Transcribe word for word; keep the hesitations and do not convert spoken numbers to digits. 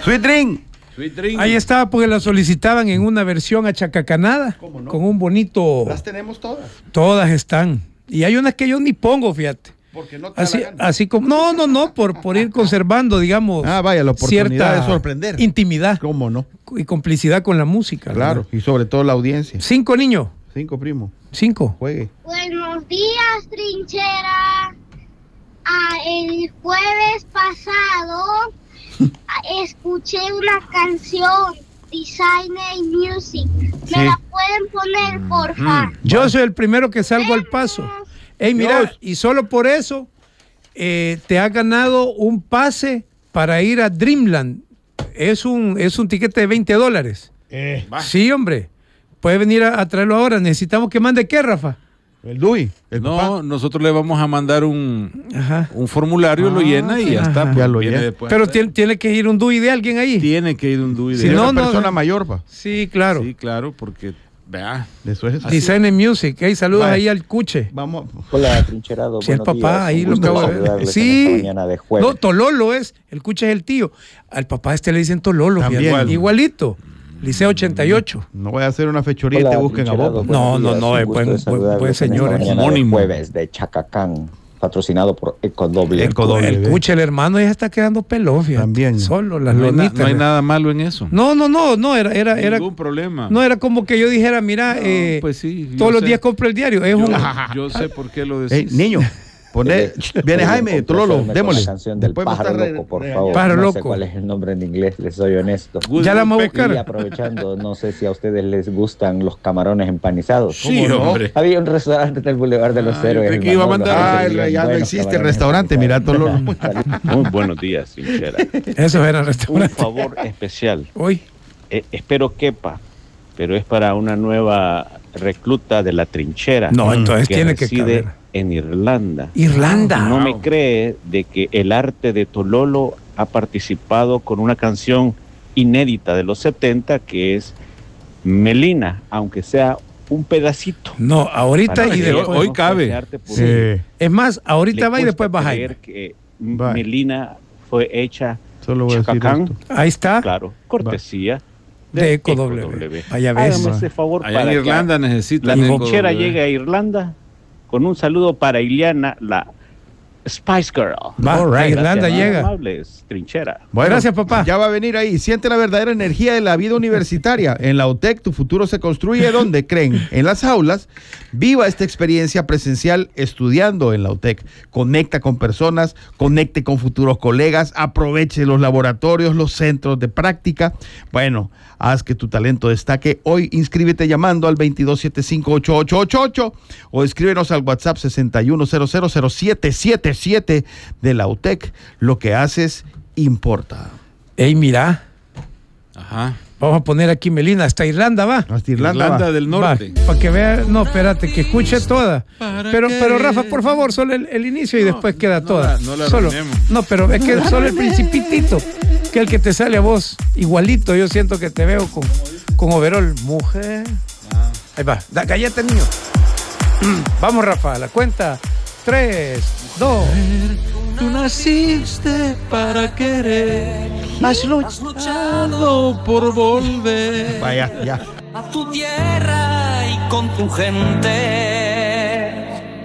Sweet Dream. Sweet Dream. Ahí estaba porque la solicitaban en una versión achacacanada. ¿Cómo no? Con un bonito... Las tenemos todas. Todas están. Y hay unas que yo ni pongo, fíjate. Porque no te da Así, la gana. así como... No, no, no, por, por ir conservando, digamos... Ah, vaya, la oportunidad cierta de sorprender. Intimidad. ¿Cómo no? Y complicidad con la música. Claro, ¿verdad? y sobre todo la audiencia. Cinco niños. Cinco, primo. Cinco. Juegue. Buenos días, trinchera. Ah, el jueves pasado ah, escuché una canción, Designer Music. ¿Me Sí. la pueden poner, porfa? Mm. Yo soy el primero que salgo al paso. Ey, mira, Dios. y solo por eso eh, te has ganado un pase para ir a Dreamland. Es un, es un tiquete de veinte dólares. Eh, Sí, hombre. Puede venir a, a traerlo ahora. Necesitamos que mande qué, Rafa. el Dui. El No, papá. nosotros le vamos a mandar un, Ajá. un formulario, lo Ah, llena y ya ajá. está. pues, Ya lo viene llena. después. Pero tiene, tiene que ir un D U I de alguien ahí. Tiene que ir un D U I de Si Si no, no, una no, persona no. mayor, pa. Sí, claro. Sí, claro, porque vea. Eso es. Design and Music. Hey, saludos Vaya. ahí al Cuche. Vamos. Hola, trincherado. Si el buenos papá días. ahí Un lo gusto acabo de ver. saludarles en Sí. esta mañana de jueves. No, Tololo es. El Cuche es el tío. Al papá este le dicen Tololo. También. fíjate. Igual. Igualito. Liceo ochenta y ocho. No voy a hacer una fechoría y Hola, te busquen a vos. trincherado, pa. No, buenos no, días. no, Un es gusto buen- de buen- saludarles buen en esta señor, mañana de homónimo. jueves de Chacacán, patrocinado por Ecodoble. Eco- Doble, El ve. Cuche, el hermano, ya está quedando pelón, fíjate. También. Solo las No hay, na- lonitas. no hay nada malo en eso. No, no, no, no, era, era, era, Ningún problema. no era como que yo dijera, mira, No, eh, pues sí, yo todos los sé. días compro el diario. Es Yo, un, yo sé por qué lo Ey, decís. niño, poné. Viene Jaime, Tololo, démosle. La canción del Después va a pájaro estar re- loco, por re- favor. Pájaro no loco. sé cuál es el nombre en inglés, les soy honesto. Good Ya la vamos a Woodpecker. buscar. Y aprovechando, no sé si a ustedes les gustan los camarones empanizados. Sí, ¿Cómo no? hombre. Había un restaurante en el Boulevard de los Ah, yo Héroes. creí el que iba a Manolo, mandar- que Ah, servían ya no buenos existe el camarones restaurante, mira, empanizados. Tololo. Muy buenos días, trinchera. Esos eran Un restaurantes. favor especial. Hoy. Eh, espero quepa, pero es para una nueva recluta de la trinchera. No, entonces tiene que reside caber. en Irlanda. Irlanda. No me cree de que el arte de Tololo ha participado con una canción inédita de los setenta que es Melina, aunque sea un pedacito. No, ahorita Para y que de- después. hoy no cabe. ese arte puro. Sí. Es más, ahorita Le va y cuesta después va creer Jaime. que Va. Melina fue hecha, Solo voy a decir Chacacán. esto. Ahí está. claro, cortesía De Eco EcoW. W. Vaya ves. Hágame ese favor Allá para en Irlanda que necesitan la Eco trinchera W. llegue a Irlanda con un saludo para Iliana, la Spice Girl. Va, All right. a Irlanda Gracias, llega. amables, trinchera. Bueno, Gracias, papá. Ya va a venir ahí. Siente la verdadera energía de la vida universitaria. En la U T E C, tu futuro se construye donde creen. En las aulas, viva esta experiencia presencial estudiando en la U T E C. Conecta con personas, conecte con futuros colegas, aproveche los laboratorios, los centros de práctica. Bueno, haz que tu talento destaque. Hoy inscríbete llamando al veintidós setenta y cinco, ochenta y ocho ochenta y ocho o escríbenos al WhatsApp sesenta y uno cero cero cero siete siete siete de la U T E C. Lo que haces importa. Ey, mira. Ajá. Vamos a poner aquí Melina. Hasta Irlanda va. Hasta Irlanda, Irlanda va. del Norte. Para que vea. No, espérate, que escuche toda. ¿Para Pero, qué? pero Rafa, por favor, solo el, el inicio y No, después queda no toda. la- no la solo. arruinemos. No, pero es que solo el principitito, que el que te sale a vos igualito. Yo siento que te veo con, con overol. Mujer. Ahí va. Da, cállate, niño. Vamos, Rafa, a la cuenta. Tres, dos. Tú naciste para querer. Has luchado por volver. Vaya, ya. a tu tierra y con tu gente.